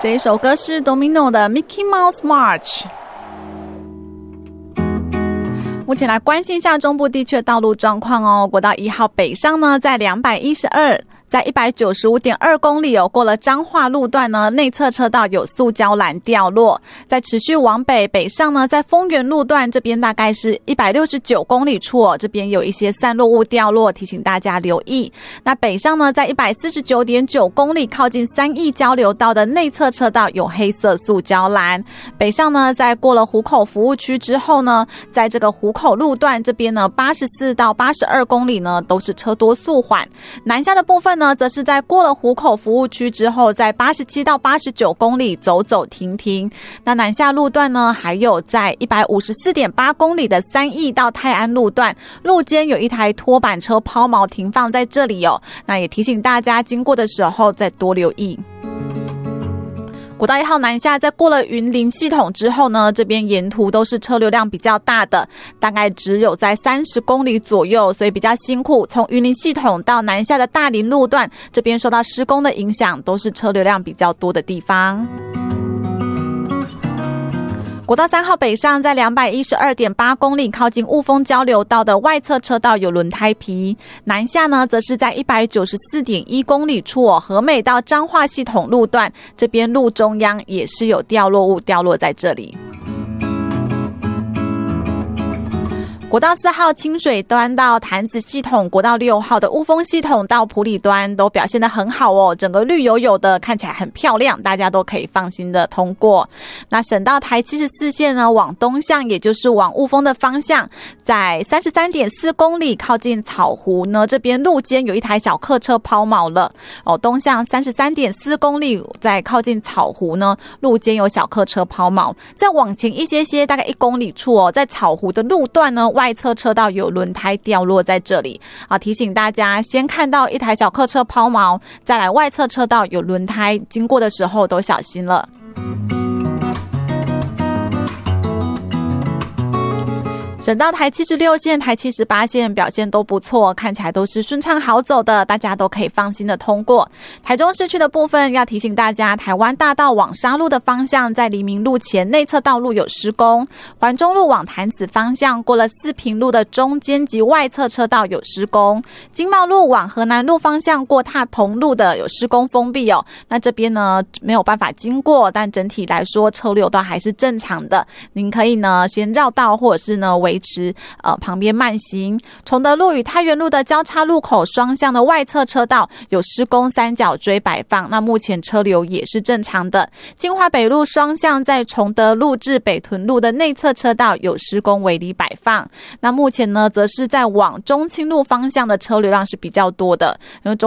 这一首歌是 Domino 的 Mickey Mouse March。目前来关心一下中部地区的道路状况哦。国道1号北上呢，在212。在 195.2 公里过了彰化路段呢，内侧车道有塑胶栏掉落。在持续往北上呢，在丰原路段这边大概是169公里处这边有一些散落物掉落，提醒大家留意。那北上呢，在 149.9 公里靠近三义交流道的内侧车道有黑色塑胶栏。北上呢，在过了湖口服务区之后呢，在这个湖口路段这边呢，84到82公里呢都是车多速缓。南下的部分呢，则是在过了湖口服务区之后，在87到89公里走走停停。那南下路段呢，还有在 154.8 公里的三义到泰安路段，路肩有一台拖板车抛锚停放在这里那也提醒大家经过的时候再多留意。国道1号南下，在过了云林系统之后呢，这边沿途都是车流量比较大的，大概只有在30公里左右，所以比较辛苦。从云林系统到南下的大林路段，这边受到施工的影响，都是车流量比较多的地方。国道3号北上，在 212.8 公里靠近雾峰交流道的外侧车道有轮胎皮。南下呢，则是在 194.1 公里处和美到彰化系统路段，这边路中央也是有掉落物掉落在这里。国道4号清水端到潭子系统，国道6号的雾峰系统到埔里端都表现得很好整个绿油油的，看起来很漂亮，大家都可以放心的通过。那省道台74线呢，往东向，也就是往雾峰的方向，在 33.4 公里靠近草湖呢，这边路肩有一台小客车抛锚了东向 33.4 公里，在靠近草湖呢，路肩有小客车抛锚。再往前一些大概1公里处在草湖的路段呢，外侧车道有轮胎掉落在这里提醒大家，先看到一台小客车抛锚，再来外侧车道有轮胎，经过的时候都小心了。省道台76线、台78线表现都不错，看起来都是顺畅好走的，大家都可以放心的通过。台中市区的部分要提醒大家，台湾大道往沙鹿的方向，在黎明路前内侧道路有施工；环中路往潭子方向，过了四平路的中间及外侧车道有施工；经贸路往河南路方向过大鹏路的有施工封闭那这边呢没有办法经过，但整体来说车流都还是正常的。您可以呢先绕道，或者是呢维持旁边慢行。崇德路与太原路的交叉路口双向的外侧车道有施工三角锥摆放，那目前车流也是正常的。金华北路双向在崇德路至北屯路的内侧车道有施工围篱摆放，那目前呢则是在往中清路方向的车流量是比较多的，因为